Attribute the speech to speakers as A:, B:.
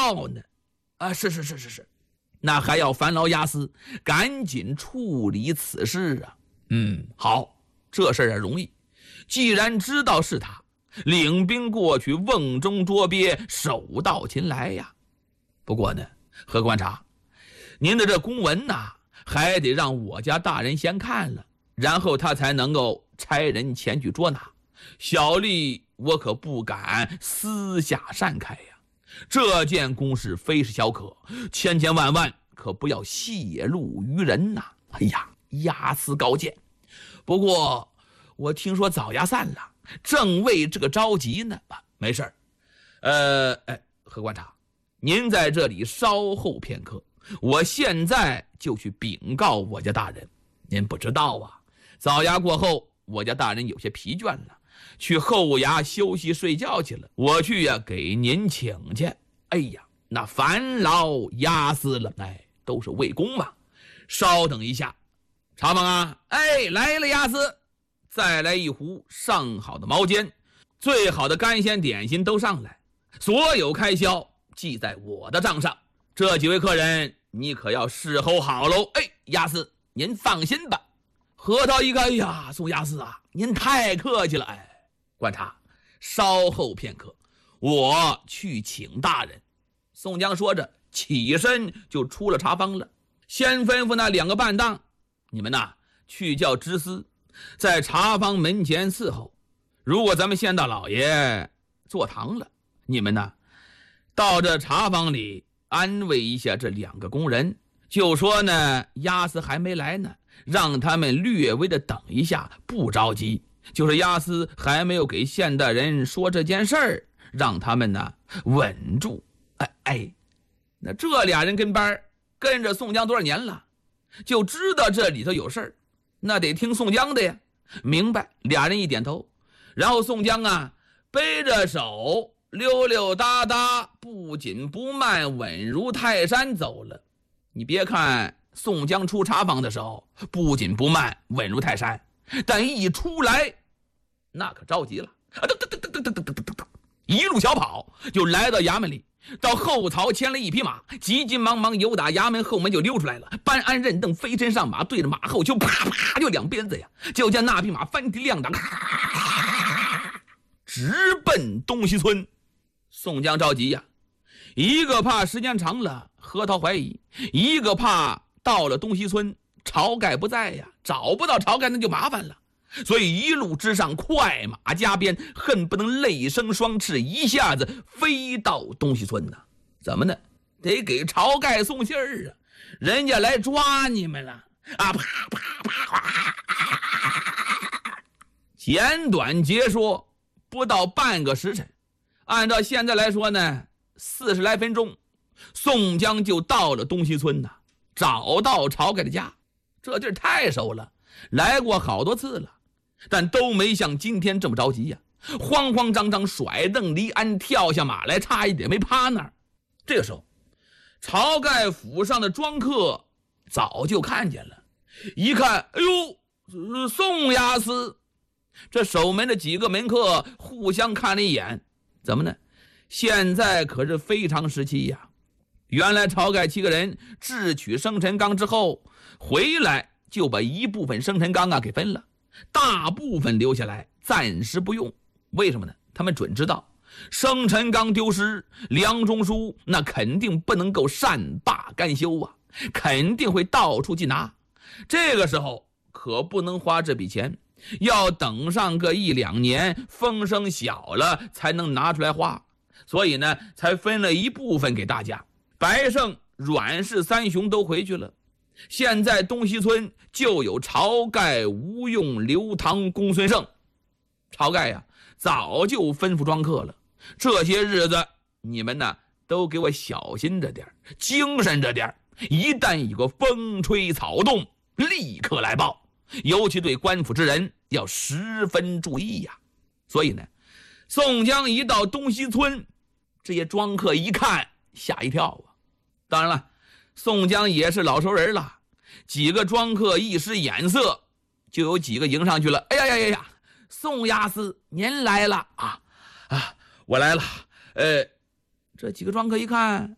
A: 道呢？啊，是，那还要烦劳押司赶紧处理此事啊。好，这事儿容易，既然知道是他，领兵过去瓮中捉鳖，手到擒来呀。不过呢，何观察，您的这公文呐，还得让我家大人先看了，然后他才能够差人前去捉拿。小吏我可不敢私下擅开呀。这件公事非是小可，千万可不要泄露于人呐。哎呀，押司高见。不过我听说早押散了，正为这个着急呢。没事何观察，您在这里稍后片刻，我现在就去禀告我家大人。您不知道啊，早押过后，我家大人有些疲倦了，去后衙休息睡觉去了。我去呀，给您请去。哎呀，那烦劳押司了，都是为公嘛。稍等一下，茶房啊，来了押司，再来一壶上好的毛尖，最好的干鲜点心都上来，所有开销记在我的账上。这几位客人你可要侍候好喽。押司您放心吧。核桃一看，哎呀，宋押司啊，您太客气了。观察，稍后片刻，我去请大人。宋江说着，起身就出了茶坊了。先吩咐那2个伴当，你们呐，去叫知司在茶坊门前伺候。如果咱们县大老爷坐堂了，你们呢，到这茶坊里安慰一下这2个工人，就说呢，押司还没来呢，让他们略微的等一下，不着急。就是押司还没有给县大人说这件事儿，让他们呢稳住。那这俩人跟着宋江多少年了，就知道这里头有事儿，那得听宋江的呀。明白，俩人一点头，然后宋江啊，背着手溜溜达达，不紧不慢，稳如泰山走了。你别看宋江出茶坊的时候不紧不慢，稳如泰山，但一出来那可着急了，一路小跑就来到衙门里，到后槽牵了一匹马，急急忙忙由打衙门后门就溜出来了，搬鞍认镫，飞身上马，对着马后就啪啪就2鞭子呀，就见那匹马翻蹄亮挡，直奔东西村。宋江着急呀，一个怕时间长了核桃怀疑，一个怕到了东西村晁盖不在呀，找不到晁盖那就麻烦了。所以一路之上快马加鞭，恨不能累生双翅，一下子飞到东西村呢。怎么呢？得给晁盖送信儿啊，人家来抓你们了啊！啪啪啪啪！简短截说，不到半个时辰，按照现在来说呢，40来分钟，宋江就到了东西村呢，找到晁盖的家。这地儿太熟了，来过好多次了，但都没像今天这么着急呀，慌慌张张甩蹬离鞍，跳下马来，差一点没趴那儿。这个时候，晁盖府上的庄客早就看见了，一看，哎呦，宋押司。这守门的几个门客互相看了一眼，怎么呢？现在可是非常时期呀。原来晁盖7个人智取生辰纲之后回来，就把一部分生辰纲给分了，大部分留下来暂时不用。为什么呢？他们准知道生辰纲丢失，梁中书那肯定不能够善罢甘休啊，肯定会到处去拿。这个时候可不能花这笔钱，要等上个1、2年，风声小了才能拿出来花。所以呢，才分了一部分给大家。白胜、阮氏3雄都回去了，现在东西村就有晁盖、吴用、刘唐、公孙胜。晁盖呀，早就吩咐庄客了，这些日子你们呢都给我小心着点，精神着点，一旦有个风吹草动，立刻来报，尤其对官府之人要十分注意呀。所以呢，宋江一到东西村，这些庄客一看吓一跳啊。当然了，宋江也是老熟人了，几个庄客一使眼色，就有几个迎上去了。哎呀，宋押司您来了啊！我来了。这几个庄客一看，